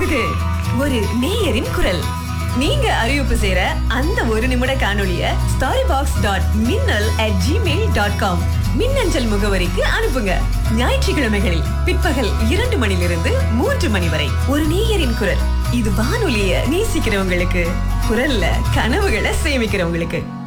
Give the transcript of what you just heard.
போகுது ஒரு நேயரின் குரல். நீங்க அறிவிப்பு செய்யற அந்த ஒரு நிமிட காணொளிய storybox.minnal@gmail.com மின்னஞ்சல் முகவரிக்கு அனுப்புங்க. ஞாயிற்றுக்கிழமைகளில் பிற்பகல் 2 மணிலிருந்து 3 மணி வரை ஒரு நேயரின் குரல். இது வானொலிய நேசிக்கிறவங்களுக்கு, குரல்ல கனவுகளை சேமிக்கிறவங்களுக்கு.